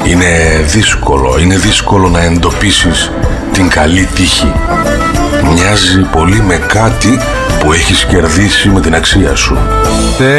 Είναι δύσκολο να εντοπίσεις την καλή τύχη. Μοιάζει πολύ με κάτι που έχεις κερδίσει με την αξία σου.